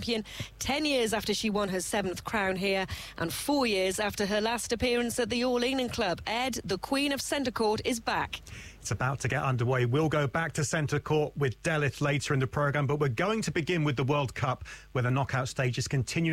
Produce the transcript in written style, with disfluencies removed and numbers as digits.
champion 10 years after she won her 7th crown here and 4 years after her last appearance at the All England Club. Ed, the Queen of Centre Court, is back. It's about to get underway. We'll go back to Centre Court with Delith later in the programme, but we're going to begin with the World Cup, where the knockout stages continue.